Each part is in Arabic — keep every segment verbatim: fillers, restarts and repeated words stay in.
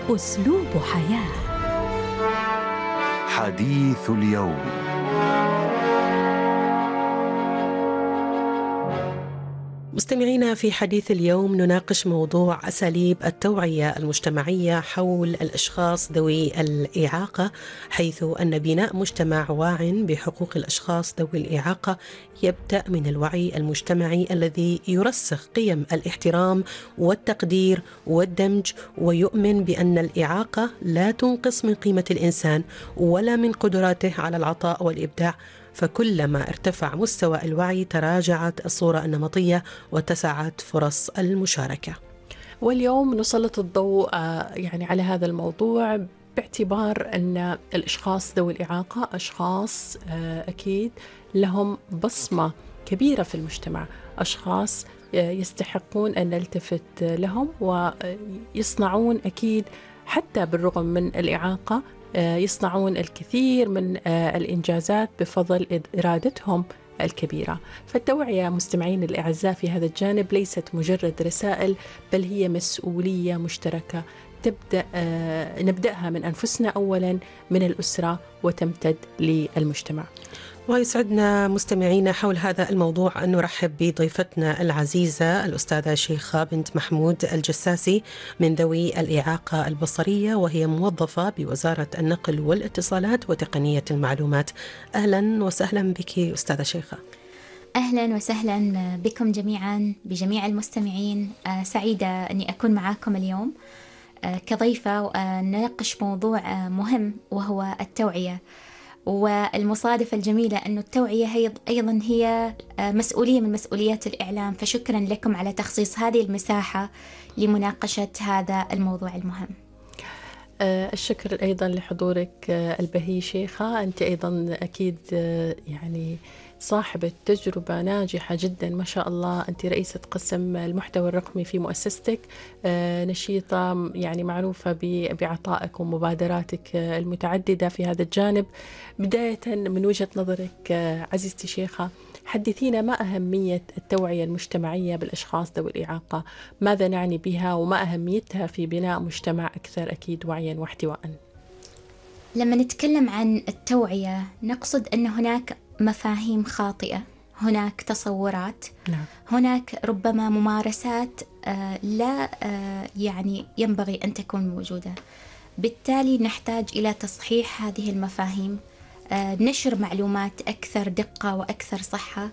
أسلوب حياة. حديث اليوم. مستمعينا، في حديث اليوم نناقش موضوع أساليب التوعية المجتمعية حول الأشخاص ذوي الإعاقة، حيث أن بناء مجتمع واع بحقوق الأشخاص ذوي الإعاقة يبدأ من الوعي المجتمعي الذي يرسخ قيم الاحترام والتقدير والدمج، ويؤمن بأن الإعاقة لا تنقص من قيمة الإنسان ولا من قدراته على العطاء والإبداع. فكلما ارتفع مستوى الوعي تراجعت الصورة النمطية واتسعت فرص المشاركة. واليوم نسلط الضوء يعني على هذا الموضوع باعتبار أن الأشخاص ذوي الإعاقة أشخاص أكيد لهم بصمة كبيرة في المجتمع، أشخاص يستحقون أن نلتفت لهم ويصنعون أكيد حتى بالرغم من الإعاقة يصنعون الكثير من الإنجازات بفضل إرادتهم الكبيرة. فالتوعية مستمعين الأعزاء في هذا الجانب ليست مجرد رسائل، بل هي مسؤولية مشتركة تبدأ نبدأها من أنفسنا أولا، من الأسرة، وتمتد للمجتمع. ويسعدنا مستمعينا حول هذا الموضوع أن نرحب بضيفتنا العزيزة الأستاذة شيخة بنت محمود الجساسي من ذوي الإعاقة البصرية، وهي موظفة بوزارة النقل والاتصالات وتقنية المعلومات. أهلا وسهلا بك أستاذة شيخة. أهلا وسهلا بكم جميعا، بجميع المستمعين. سعيدة أني أكون معاكم اليوم كضيفة ونناقش موضوع مهم وهو التوعية. والمصادفة الجميلة أن التوعية هي أيضا هي مسؤولية من مسؤوليات الإعلام، فشكرا لكم على تخصيص هذه المساحة لمناقشة هذا الموضوع المهم. الشكر أيضا لحضورك البهي شيخة، أنت أيضا أكيد يعني صاحبة تجربة ناجحة جدا ما شاء الله. أنت رئيسة قسم المحتوى الرقمي في مؤسستك، نشيطة يعني معروفة بعطائك ومبادراتك المتعددة في هذا الجانب. بداية من وجهة نظرك عزيزتي شيخة، حدثينا ما أهمية التوعية المجتمعية بالأشخاص ذوي الإعاقة، ماذا نعني بها وما أهميتها في بناء مجتمع أكثر أكيد وعيا واحتواء؟ لما نتكلم عن التوعية نقصد أن هناك مفاهيم خاطئة، هناك تصورات، نعم. هناك ربما ممارسات آه لا آه يعني ينبغي أن تكون موجودة. بالتالي نحتاج إلى تصحيح هذه المفاهيم، آه نشر معلومات أكثر دقة وأكثر صحة،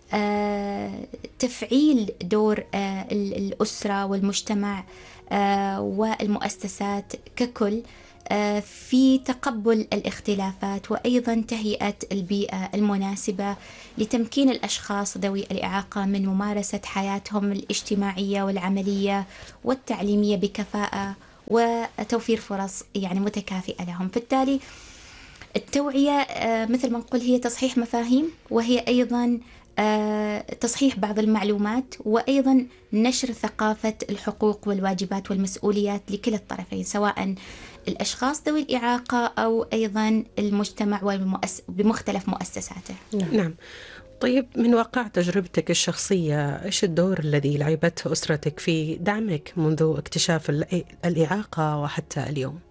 آه تفعيل دور آه الأسرة والمجتمع آه والمؤسسات ككل في تقبل الاختلافات، وأيضا تهيئة البيئة المناسبة لتمكين الأشخاص ذوي الإعاقة من ممارسة حياتهم الاجتماعية والعملية والتعليمية بكفاءة وتوفير فرص يعني متكافئة لهم. بالتالي التوعية مثل ما نقول هي تصحيح مفاهيم، وهي أيضا تصحيح بعض المعلومات، وأيضا نشر ثقافة الحقوق والواجبات والمسؤوليات لكلا الطرفين، سواء الأشخاص ذوي الإعاقة أو أيضا المجتمع والمؤس... بمختلف مؤسساته. نعم. طيب، من واقع تجربتك الشخصية، إيش الدور الذي لعبته أسرتك في دعمك منذ اكتشاف الإعاقة وحتى اليوم؟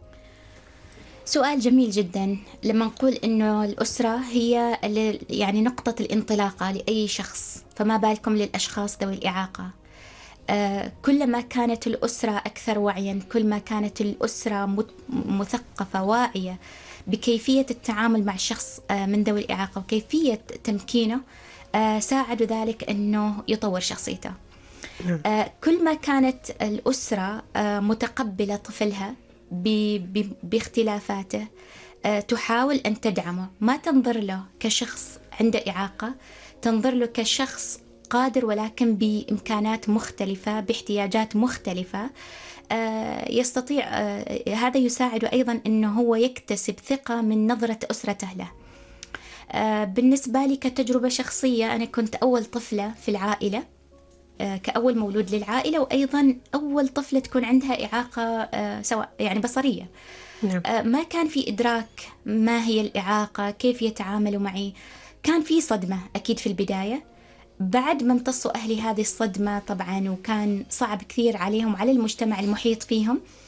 سؤال جميل جدا. لما نقول إنه الأسرة هي يعني نقطة الانطلاقة لأي شخص، فما بالكم للأشخاص ذوي الإعاقة. آه كلما كانت الأسرة أكثر وعيا، كل ما كانت الأسرة مثقفة واعية بكيفية التعامل مع الشخص آه من ذوي الإعاقة وكيفية تمكينه، آه ساعد ذلك أنه يطور شخصيته. آه كل ما كانت الأسرة آه متقبلة طفلها باختلافاته، آه تحاول أن تدعمه، ما تنظر له كشخص عنده إعاقة، تنظر له كشخص قادر ولكن بإمكانات مختلفة، باحتياجات مختلفة، آه يستطيع آه هذا يساعد أيضا أنه هو يكتسب ثقة من نظرة أسرته له. آه بالنسبة لي كتجربة شخصية، أنا كنت أول طفلة في العائلة، آه كأول مولود للعائلة، وأيضا أول طفلة تكون عندها إعاقة آه سواء يعني بصرية. نعم. آه ما كان في إدراك ما هي الإعاقة، كيف يتعاملوا معي. كان في صدمة أكيد في البداية، بعد ما امتصوا أهلي هذه الصدمة طبعا، وكان صعب كثير عليهم وعلى المجتمع المحيط فيهم،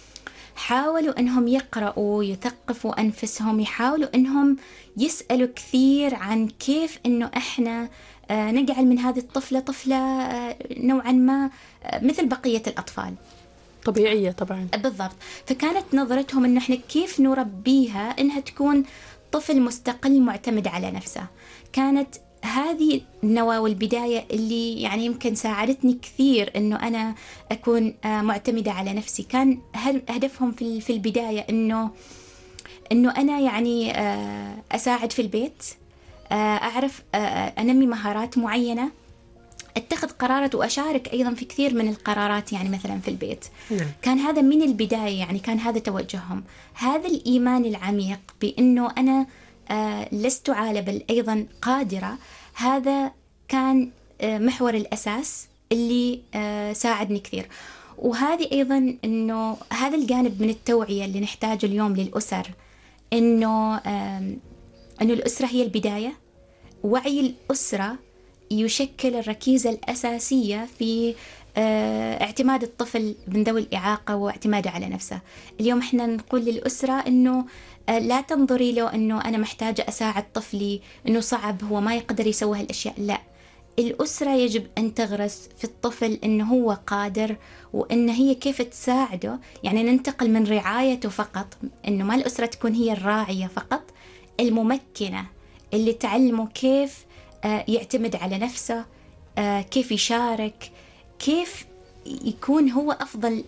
حاولوا أنهم يقرأوا، يثقفوا أنفسهم، يحاولوا أنهم يسألوا كثير عن كيف أنه إحنا نجعل من هذه الطفلة طفلة نوعا ما مثل بقية الأطفال، طبيعية طبعا. بالضبط. فكانت نظرتهم أنه إحنا كيف نربيها أنها تكون طفل مستقل معتمد على نفسه. كانت هذه النواة والبداية اللي يعني يمكن ساعدتني كثير أنه أنا أكون معتمدة على نفسي. كان هدفهم في البداية أنه أنه أنا يعني أساعد في البيت، أعرف أنمي مهارات معينة، اتخذ قرارات وأشارك أيضا في كثير من القرارات يعني مثلا في البيت. نعم. كان هذا من البداية، يعني كان هذا توجههم. هذا الإيمان العميق بأنه أنا آه لست عالة بل أيضا قادرة، هذا كان آه محور الأساس اللي آه ساعدني كثير. وهذه أيضا أنه هذا الجانب من التوعية اللي نحتاجه اليوم للأسر، أنه آه أنه الأسرة هي البداية. وعي الأسرة يشكل الركيزة الأساسية في اه اعتماد الطفل من ذوي الإعاقة واعتماده على نفسه. اليوم احنا نقول للأسرة أنه اه لا تنظري له أنه أنا محتاجة أساعد طفلي، أنه صعب هو ما يقدر يسوي هالأشياء. لا، الأسرة يجب أن تغرس في الطفل أنه هو قادر، وأن هي كيف تساعده. يعني ننتقل من رعايته فقط، أنه ما الأسرة تكون هي الراعية فقط، الممكنة اللي تعلمه كيف يعتمد على نفسه، كيف يشارك، كيف يكون هو أفضل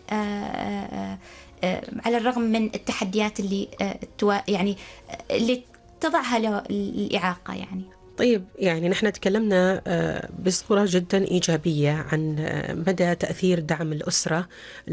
على الرغم من التحديات اللي يعني اللي تضعها له الإعاقة يعني. طيب، يعني نحن تكلمنا بصورة جدا إيجابية عن مدى تأثير دعم الأسرة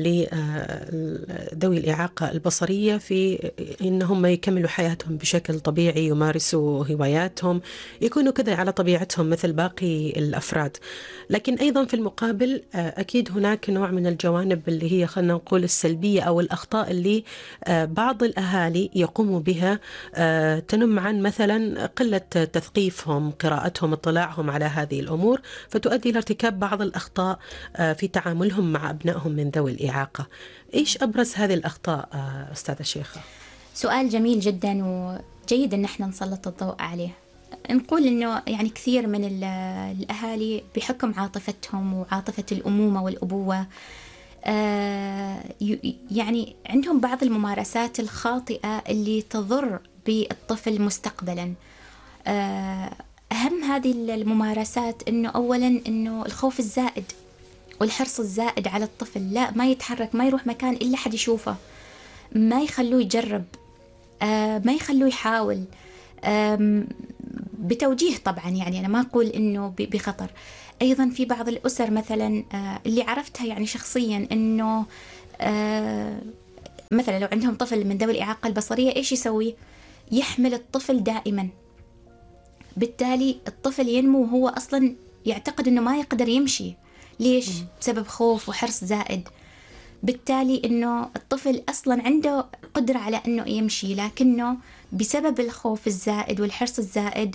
لذوي الإعاقة البصرية في إنهم يكملوا حياتهم بشكل طبيعي، يمارسوا هواياتهم، يكونوا كذا على طبيعتهم مثل باقي الأفراد. لكن أيضا في المقابل أكيد هناك نوع من الجوانب اللي هي خلنا نقول السلبية أو الأخطاء اللي بعض الأهالي يقوموا بها، تنم عن مثلا قلة تثقيفهم، قراءتهم، اطلاعهم على هذه الأمور، فتؤدي إلى ارتكاب بعض الأخطاء في تعاملهم مع أبنائهم من ذوي الإعاقة. إيش أبرز هذه الأخطاء أستاذة شيخة؟ سؤال جميل جدا وجيد أن احنا نسلط الضوء عليه. نقول أنه يعني كثير من الأهالي بحكم عاطفتهم وعاطفة الأمومة والأبوة يعني عندهم بعض الممارسات الخاطئة اللي تضر بالطفل مستقبلا. أهم هذه الممارسات أنه أولا أنه الخوف الزائد والحرص الزائد على الطفل، لا ما يتحرك، ما يروح مكان إلا حد يشوفه، ما يخلوه يجرب، ما يخلوه يحاول، بتوجيه طبعا. يعني أنا ما أقول أنه بخطر. أيضا في بعض الأسر مثلا اللي عرفتها يعني شخصيا أنه مثلا لو عندهم طفل من ذوي الإعاقة البصرية، إيش يسوي؟ يحمل الطفل دائما، بالتالي الطفل ينمو وهو أصلا يعتقد أنه ما يقدر يمشي. ليش؟ بسبب خوف وحرص زائد. بالتالي أنه الطفل أصلا عنده قدرة على أنه يمشي، لكنه بسبب الخوف الزائد والحرص الزائد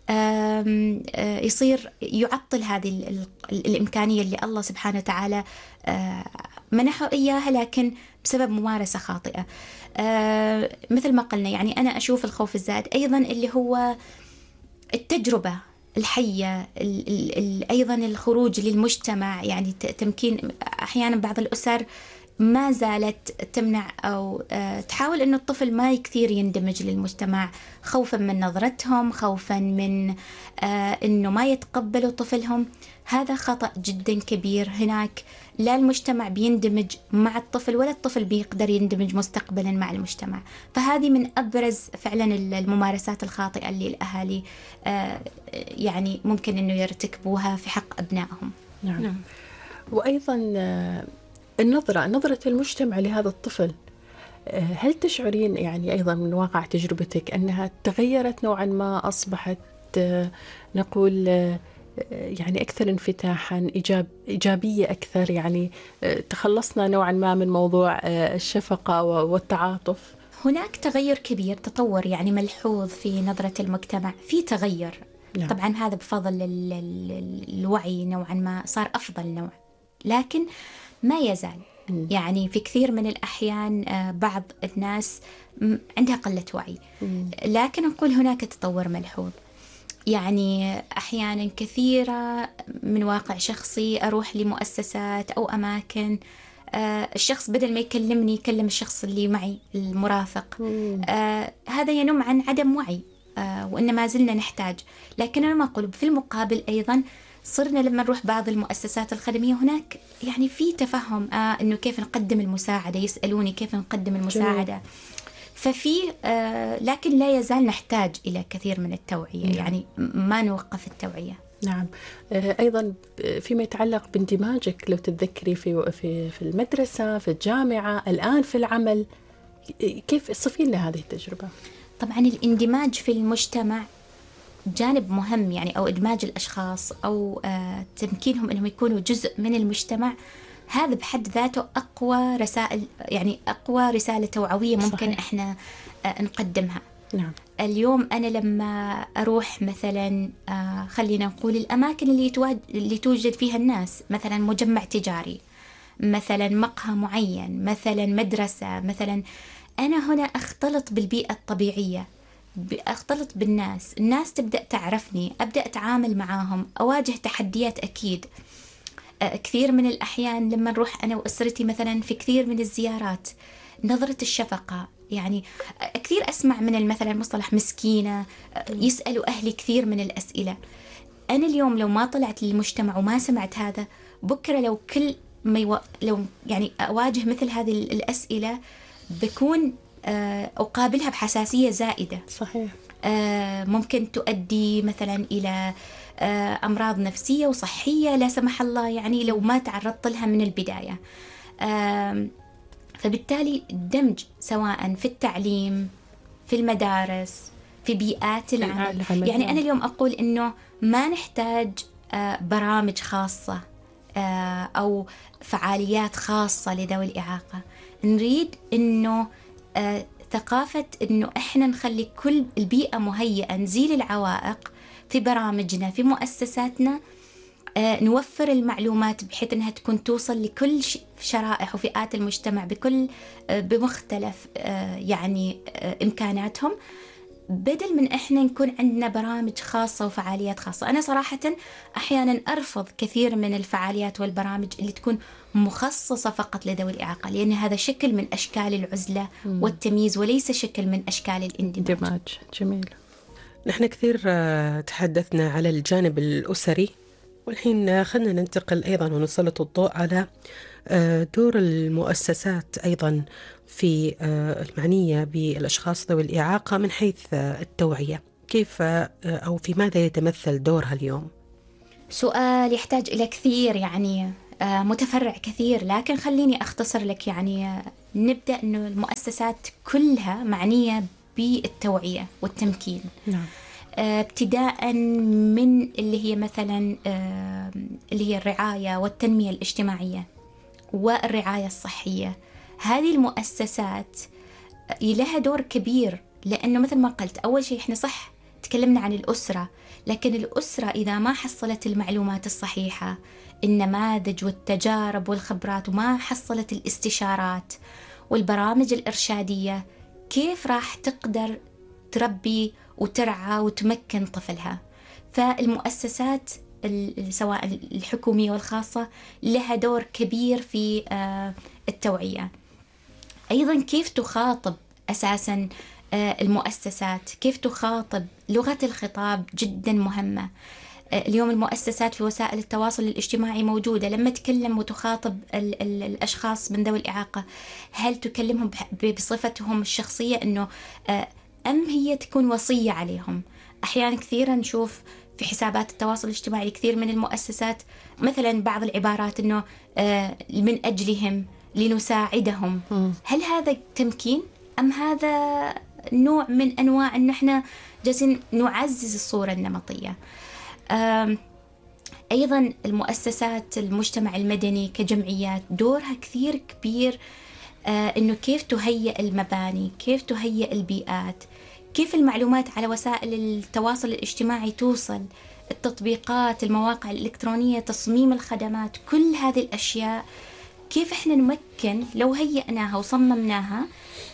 يصير يعطل هذه الإمكانية اللي الله سبحانه وتعالى منحه إياها، لكن بسبب ممارسة خاطئة. مثل ما قلنا، يعني أنا أشوف الخوف الزائد أيضا اللي هو التجربة الحية، ال ال ال أيضا الخروج للمجتمع. يعني تمكين أحيانا بعض الأسر ما زالت تمنع أو تحاول أن الطفل ما كثير يندمج للمجتمع، خوفا من نظرتهم، خوفا من أنه ما يتقبلوا طفلهم. هذا خطأ جدا كبير. هناك لا المجتمع بيندمج مع الطفل ولا الطفل بيقدر يندمج مستقبلا مع المجتمع. فهذه من أبرز فعلا الممارسات الخاطئة اللي الأهالي يعني ممكن أنه يرتكبوها في حق أبنائهم. نعم. نعم. وأيضا النظرة نظرة المجتمع لهذا الطفل، هل تشعرين يعني أيضا من واقع تجربتك أنها تغيرت نوعا ما، أصبحت نقول يعني أكثر انفتاحا، إيجاب إيجابية أكثر، يعني تخلصنا نوعا ما من موضوع الشفقة والتعاطف؟ هناك تغير كبير، تطور يعني ملحوظ في نظرة المجتمع، في تغير. نعم. طبعا هذا بفضل الوعي نوعا ما صار أفضل نوع، لكن ما يزال م. يعني في كثير من الأحيان بعض الناس عندها قلة وعي، م. لكن نقول هناك تطور ملحوظ. يعني أحيانا كثيرة من واقع شخصي أروح لمؤسسات أو أماكن، آه الشخص بدل ما يكلمني يكلم الشخص اللي معي المرافق، آه هذا ينم عن عدم وعي، آه وإن ما زلنا نحتاج. لكن أنا ما أقول في المقابل أيضا صرنا لما نروح بعض المؤسسات الخدمية هناك يعني في تفهم آه إنه كيف نقدم المساعدة، يسألوني كيف نقدم المساعدة. جميل. ففي آه لكن لا يزال نحتاج إلى كثير من التوعية. نعم. يعني ما نوقف التوعية. نعم. آه أيضا فيما يتعلق باندماجك، لو تتذكري في في في المدرسة، في الجامعة، الآن في العمل، كيف صفي لنا هذه التجربة؟ طبعا الإندماج في المجتمع جانب مهم، يعني أو إدماج الأشخاص أو آه تمكينهم أنهم يكونوا جزء من المجتمع، هذا بحد ذاته أقوى رسائل، يعني أقوى رسالة توعوية ممكن. صحيح. إحنا آه نقدمها. نعم. اليوم أنا لما أروح مثلا آه خلينا نقول الأماكن اللي, اللي توجد فيها الناس، مثلا مجمع تجاري، مثلا مقهى معين، مثلا مدرسة، مثلا أنا هنا أختلط بالبيئة الطبيعية، أختلط بالناس، الناس تبدأ تعرفني، أبدأ أتعامل معاهم، أواجه تحديات. أكيد كثير من الأحيان لما نروح أنا وأسرتي مثلا في كثير من الزيارات، نظرة الشفقة، يعني كثير أسمع من مثلا مصطلح مسكينة، يسألوا أهلي كثير من الأسئلة. أنا اليوم لو ما طلعت للمجتمع وما سمعت هذا، بكرة لو كل ما يو... لو يعني أواجه مثل هذه الأسئلة بكون أقابلها بحساسية زائدة. صحيح. ممكن تؤدي مثلا إلى أمراض نفسية وصحية لا سمح الله، يعني لو ما تعرضت لها من البداية. فبالتالي الدمج سواء في التعليم، في المدارس، في بيئات العمل. يعني أنا اليوم أقول إنه ما نحتاج برامج خاصة أو فعاليات خاصة لذوي الإعاقة، نريد إنه ثقافة إنه إحنا نخلي كل البيئة مهيئة، نزيل العوائق في برامجنا، في مؤسساتنا، آه نوفر المعلومات بحيث أنها تكون توصل لكل شرائح وفئات المجتمع بكل آه بمختلف آه يعني آه إمكاناتهم، بدل من إحنا نكون عندنا برامج خاصة وفعاليات خاصة. أنا صراحة أحيانا أرفض كثير من الفعاليات والبرامج اللي تكون مخصصة فقط لذوي الإعاقة، لأن هذا شكل من أشكال العزلة م. والتمييز، وليس شكل من أشكال الاندماج. جميل. نحن كثير تحدثنا على الجانب الأسري، والحين خلنا ننتقل أيضا ونسلط الضوء على دور المؤسسات أيضا في المعنية بالأشخاص ذوي الإعاقة من حيث التوعية. كيف أو في ماذا يتمثل دورها اليوم؟ سؤال يحتاج إلى كثير، يعني متفرع كثير، لكن خليني أختصر لك. يعني نبدأ أنه المؤسسات كلها معنية بالتوعية والتمكين. نعم. ابتداء من اللي هي مثلا اللي هي الرعاية والتنمية الاجتماعية والرعاية الصحية. هذه المؤسسات لها دور كبير، لأنه مثل ما قلت أول شيء إحنا صح تكلمنا عن الأسرة، لكن الأسرة إذا ما حصلت المعلومات الصحيحة، النماذج والتجارب والخبرات، وما حصلت الاستشارات والبرامج الإرشادية، كيف راح تقدر تربي وترعى وتمكن طفلها؟ فالمؤسسات سواء الحكومية والخاصة لها كبير كبير في التوعية. أيضا كيف تخاطب أساسا المؤسسات، كيف تخاطب، لغة الخطاب جدا مهمة. اليوم المؤسسات في وسائل التواصل الاجتماعي موجودة، لما تكلم وتخاطب ال ال الأشخاص من ذوي الإعاقة، هل تكلمهم بصفتهم الشخصية أنه أم هي تكون وصية عليهم؟ أحيانا كثيرا نشوف في حسابات التواصل الاجتماعي كثير من المؤسسات مثلا بعض العبارات أنه من أجلهم، لنساعدهم. هل هذا تمكين أم هذا نوع من أنواع أن احنا جالسين نعزز الصورة النمطية؟ أيضا المؤسسات المجتمع المدني كجمعيات دورها كثير كبير، أنه كيف تهيئ المباني، كيف تهيئ البيئات، كيف المعلومات على وسائل التواصل الاجتماعي توصل، التطبيقات، المواقع الإلكترونية، تصميم الخدمات، كل هذه الأشياء كيف إحنا نمكن لو هيئناها وصممناها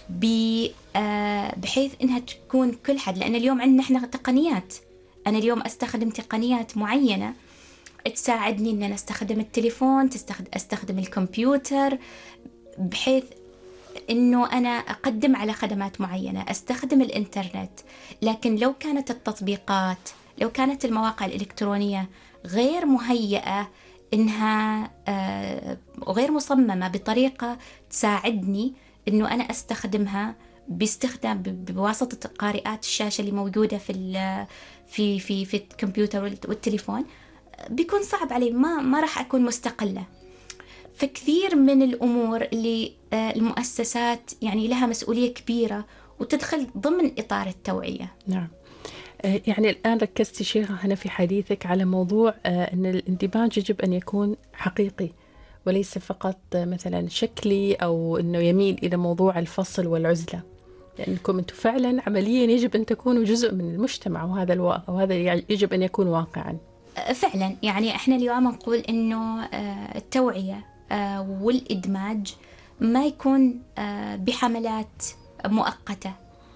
بحيث إنها تكون كل حد، لأن اليوم عندنا إحنا تقنيات. أنا اليوم أستخدم تقنيات معينة تساعدني إن أنا أستخدم التليفون، تستخدم أستخدم الكمبيوتر، بحيث إنه أنا أقدم على خدمات معينة، أستخدم الإنترنت. لكن لو كانت التطبيقات، لو كانت المواقع الإلكترونية غير مهيئة إنها آه غير مصممة بطريقة تساعدني إنه أنا أستخدمها باستخدام بواسطة قارئات الشاشة اللي موجودة في في في في الكمبيوتر والتليفون، بيكون صعب علي، ما ما راح أكون مستقلة. فكثير من الأمور اللي المؤسسات يعني لها مسؤولية كبيرة وتدخل ضمن إطار التوعية. نعم. يعني الآن ركزتي شيخة هنا في حديثك على موضوع أن الاندماج يجب أن يكون حقيقي وليس فقط مثلا شكلي أو أنه يميل إلى موضوع الفصل والعزلة، لأنكم أنتم فعلا عمليا يجب أن تكونوا جزء من المجتمع، وهذا الوا... وهذا يجب أن يكون واقعا. فعلا يعني إحنا اليوم نقول أنه التوعية والإدماج ما يكون بحملات مؤقتة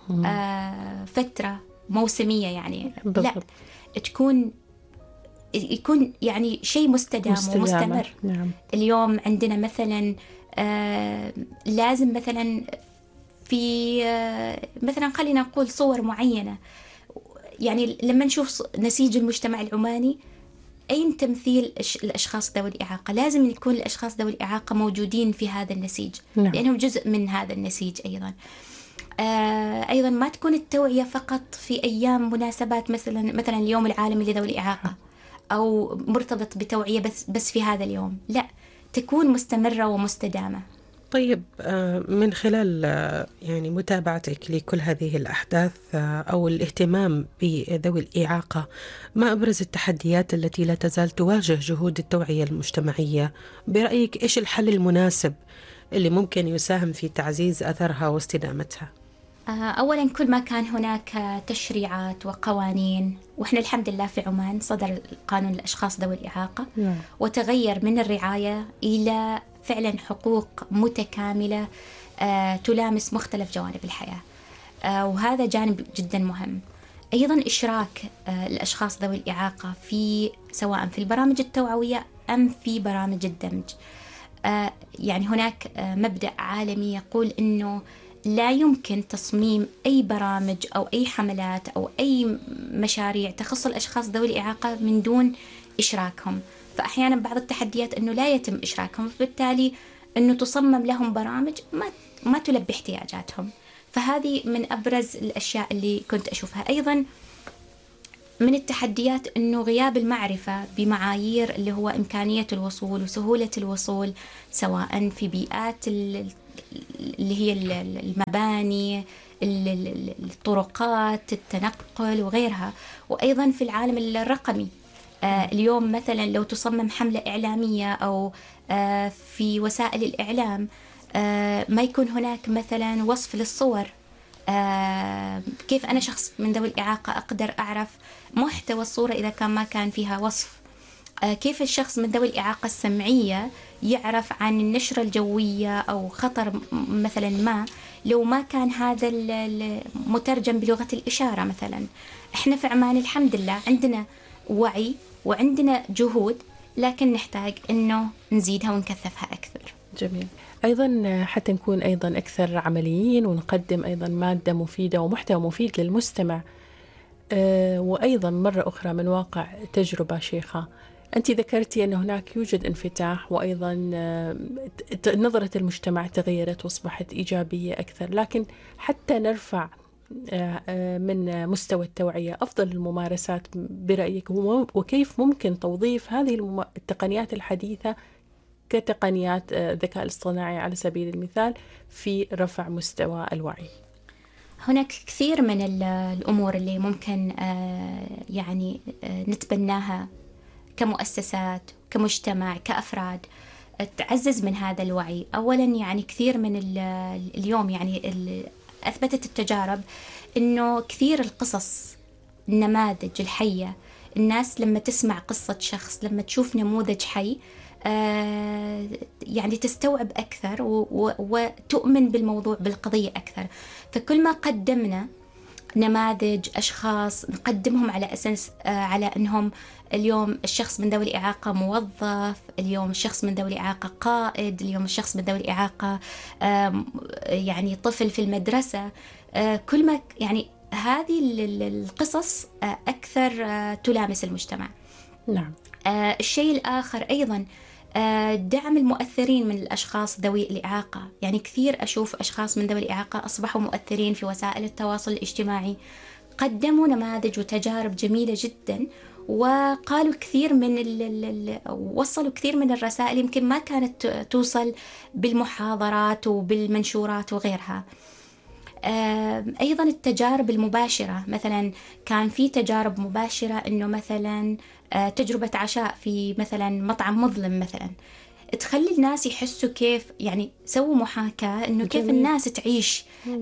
فترة موسمية يعني بالضبط. لا، تكون يكون يعني شيء مستدام ومستمر. نعم. اليوم عندنا مثلا لازم مثلا في مثلا خلينا نقول صور معينة، يعني لما نشوف نسيج المجتمع العماني أين تمثيل الأشخاص ذوي الإعاقة، لازم يكون الأشخاص ذوي الإعاقة موجودين في هذا النسيج. نعم. لأنهم جزء من هذا النسيج أيضا. آه أيضا ما تكون التوعية فقط في أيام مناسبات، مثلا مثلا اليوم العالمي لذوي الإعاقة أو مرتبط بتوعية بس بس في هذا اليوم، لا، تكون مستمرة ومستدامة. طيب، من خلال يعني متابعتك لكل هذه الأحداث أو الاهتمام بذوي الإعاقة، ما أبرز التحديات التي لا تزال تواجه جهود التوعية المجتمعية؟ برأيك إيش الحل المناسب اللي ممكن يساهم في تعزيز أثرها واستدامتها؟ أولا، كل ما كان هناك تشريعات وقوانين، وإحنا الحمد لله في عمان صدر قانون الأشخاص ذوي الإعاقة وتغير من الرعاية إلى فعلا حقوق متكاملة آه، تلامس مختلف جوانب الحياة، آه، وهذا جانب جدا مهم. أيضا إشراك آه، الأشخاص ذوي الإعاقة في سواء في البرامج التوعوية أم في برامج الدمج. آه، يعني هناك آه، مبدأ عالمي يقول إنه لا يمكن تصميم أي برامج أو أي حملات أو أي مشاريع تخص الأشخاص ذوي الإعاقة من دون إشراكهم. فأحيانا بعض التحديات أنه لا يتم إشراكهم، فبالتالي أنه تصمم لهم برامج ما ما تلبي احتياجاتهم. فهذه من أبرز الأشياء اللي كنت أشوفها. أيضا من التحديات أنه غياب المعرفة بمعايير اللي هو إمكانية الوصول وسهولة الوصول، سواء في بيئات اللي هي المباني، الطرقات، التنقل وغيرها. وأيضا في العالم الرقمي، آه اليوم مثلا لو تصمم حملة إعلامية أو آه في وسائل الإعلام، آه ما يكون هناك مثلا وصف للصور. آه كيف أنا شخص من ذوي الإعاقة أقدر أعرف محتوى الصورة إذا كان ما كان فيها وصف؟ آه كيف الشخص من ذوي الإعاقة السمعية يعرف عن النشرة الجوية أو خطر مثلا ما لو ما كان هذا المترجم بلغة الإشارة مثلا؟ إحنا في عمان الحمد لله عندنا وعي وعندنا جهود، لكن نحتاج إنه نزيدها ونكثفها أكثر. جميل. أيضا حتى نكون أيضا أكثر عمليين ونقدم أيضا مادة مفيدة ومحتوى مفيد للمستمع. أه وأيضا مرة أخرى من واقع تجربة شيخة، أنت ذكرتي أن هناك يوجد انفتاح، وأيضا نظرة المجتمع تغيرت وأصبحت إيجابية أكثر، لكن حتى نرفع من مستوى التوعية أفضل الممارسات برأيك، وكيف ممكن توظيف هذه التقنيات الحديثة كتقنيات الذكاء الاصطناعي على سبيل المثال في رفع مستوى الوعي؟ هناك كثير من الأمور اللي ممكن يعني نتبناها كمؤسسات، كمجتمع، كأفراد، تعزز من هذا الوعي. أولا يعني كثير من اليوم يعني أثبتت التجارب إنه كثير القصص، النماذج الحية، الناس لما تسمع قصة شخص، لما تشوف نموذج حي، يعني تستوعب أكثر وتؤمن بالموضوع بالقضية أكثر. فكل ما قدمنا نماذج أشخاص نقدمهم على أساس على أنهم اليوم الشخص من ذوي الإعاقة موظف، اليوم الشخص من ذوي الإعاقة قائد، اليوم الشخص من ذوي الإعاقة يعني طفل في المدرسة، كل ما يعني هذه القصص أكثر تلامس المجتمع. نعم. الشيء الآخر أيضا دعم المؤثرين من الأشخاص ذوي الإعاقة. يعني كثير أشوف أشخاص من ذوي الإعاقة أصبحوا مؤثرين في وسائل التواصل الاجتماعي، قدموا نماذج وتجارب جميلة جدا، وقالوا كثير من ال ال وصلوا كثير من الرسائل يمكن ما كانت توصل بالمحاضرات وبالمنشورات وغيرها. أيضا التجارب المباشرة، مثلا كان في تجارب مباشرة إنه مثلا تجربة عشاء في مثلا مطعم مظلم مثلا، تخلي الناس يحسوا كيف يعني سووا محاكاة إنه كيف الناس تعيش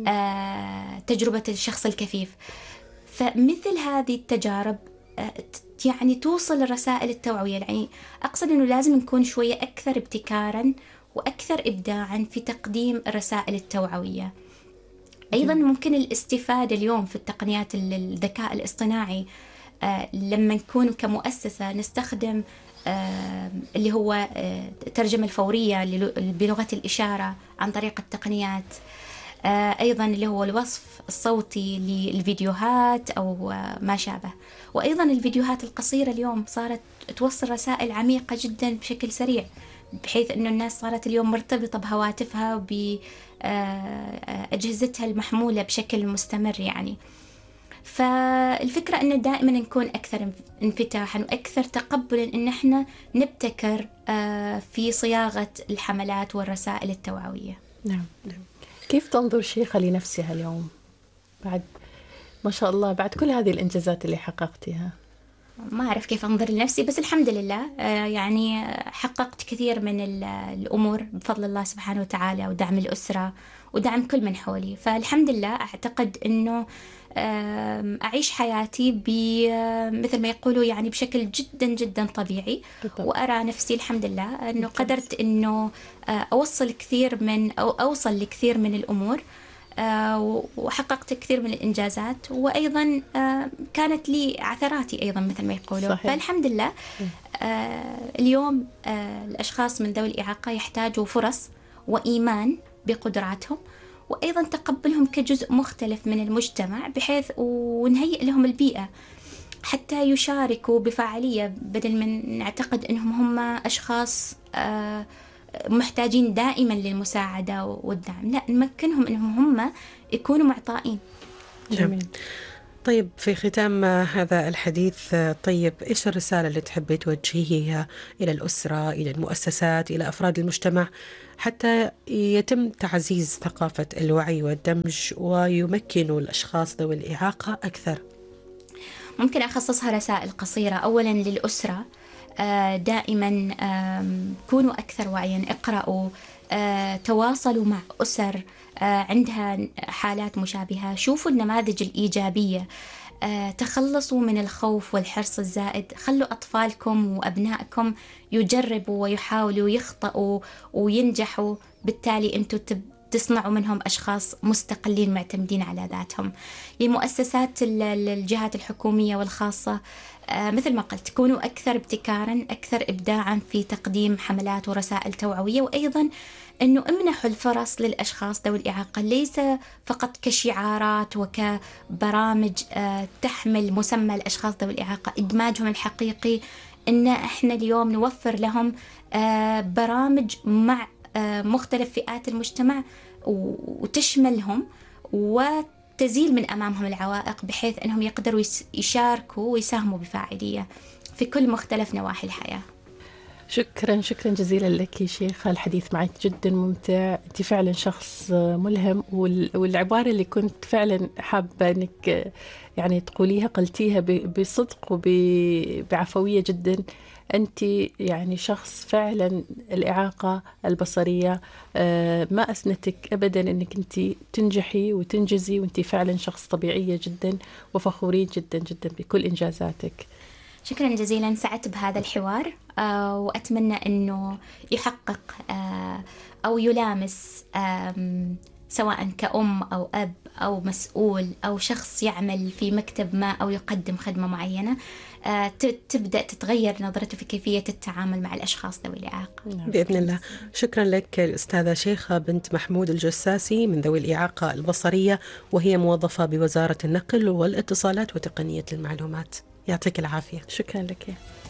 تجربة الشخص الكفيف. فمثل هذه التجارب يعني توصل الرسائل التوعوية. يعني أقصد إنه لازم نكون شوية أكثر ابتكاراً وأكثر إبداعاً في تقديم الرسائل التوعوية. أيضاً ممكن الاستفادة اليوم في التقنيات الذكاء الاصطناعي، آه لما نكون كمؤسسة نستخدم آه اللي هو آه الترجمة الفورية بلغة الإشارة عن طريق التقنيات، آه أيضاً اللي هو الوصف الصوتي للفيديوهات أو آه ما شابه. وأيضاً الفيديوهات القصيرة اليوم صارت توصل رسائل عميقة جداً بشكل سريع، بحيث أنه الناس صارت اليوم مرتبطة بهواتفها وبأجهزتها المحمولة بشكل مستمر. يعني فالفكرة أنه دائما نكون أكثر انفتاحا وأكثر تقبلا أن احنا نبتكر في صياغة الحملات والرسائل التوعوية. نعم. كيف تنظر شيخة لنفسها اليوم بعد ما شاء الله بعد كل هذه الإنجازات اللي حققتها؟ ما أعرف كيف أنظر لنفسي، بس الحمد لله يعني حققت كثير من الأمور بفضل الله سبحانه وتعالى ودعم الأسرة ودعم كل من حولي. فالحمد لله أعتقد أنه أعيش حياتي مثل ما يقولوا يعني بشكل جدا جدا طبيعي. بالضبط. وأرى نفسي الحمد لله أنه قدرت أنه أوصل كثير من أو أوصل لكثير من الأمور، آه وحققت كثير من الإنجازات، وأيضا آه كانت لي عثراتي أيضا مثل ما يقولوا. صحيح. فالحمد لله آه اليوم آه الأشخاص من ذوي الإعاقة يحتاجوا فرص وإيمان بقدراتهم، وأيضا تقبلهم كجزء مختلف من المجتمع، بحيث ونهيئ لهم البيئة حتى يشاركوا بفاعلية، بدل من نعتقد أنهم هم أشخاص آه محتاجين دائما للمساعدة والدعم. لا، نمكنهم أنهم هم يكونوا معطائين. جميل. طيب في ختام هذا الحديث، طيب إيش الرسالة اللي تحبي توجهيها إلى الأسرة، إلى المؤسسات، إلى أفراد المجتمع حتى يتم تعزيز ثقافة الوعي والدمج ويمكنوا الأشخاص ذوي الإعاقة أكثر؟ ممكن أخصصها رسائل قصيرة. أولا للأسرة، دائما كونوا أكثر وعيا، اقرأوا، تواصلوا مع أسر عندها حالات مشابهة، شوفوا النماذج الإيجابية، تخلصوا من الخوف والحرص الزائد، خلوا أطفالكم وأبنائكم يجربوا ويحاولوا يخطئوا وينجحوا، بالتالي أنتوا تصنعوا منهم أشخاص مستقلين معتمدين على ذاتهم. للمؤسسات الجهات الحكومية والخاصة، مثل ما قلت كونوا أكثر ابتكاراً، أكثر إبداعاً في تقديم حملات ورسائل توعوية، وأيضاً أنه امنحوا الفرص للأشخاص ذوي الإعاقة ليس فقط كشعارات وكبرامج تحمل مسمى الأشخاص ذوي الإعاقة. إدماجهم الحقيقي أن إحنا اليوم نوفر لهم برامج مع مختلف فئات المجتمع وتشملهم وتزيل من أمامهم العوائق، بحيث أنهم يقدروا يشاركوا ويساهموا بفاعلية في كل مختلف نواحي الحياة. شكرا شكرا جزيلا لك شيخة، الحديث معك جدا ممتع، أنت فعلا شخص ملهم، والعبارة اللي كنت فعلا حابة أنك يعني تقوليها قلتيها بصدق وبعفوية جدا. أنت يعني شخص فعلا الإعاقة البصرية ما أسنتك أبدا أنك أنت تنجحي وتنجزي، وأنت فعلا شخص طبيعية جدا، وفخورين جدا جدا بكل إنجازاتك. شكرا جزيلا، سعدت بهذا الحوار آه وأتمنى أنه يحقق آه أو يلامس سواء كأم أو أب أو مسؤول أو شخص يعمل في مكتب ما أو يقدم خدمة معينة، تبدأ تتغير نظرته في كيفية التعامل مع الأشخاص ذوي الإعاقة بإذن الله. شكرا لك الأستاذة شيخة بنت محمود الجساسي من ذوي الإعاقة البصرية، وهي موظفة بوزارة النقل والاتصالات وتقنية المعلومات. يعطيك العافية. شكرا لك.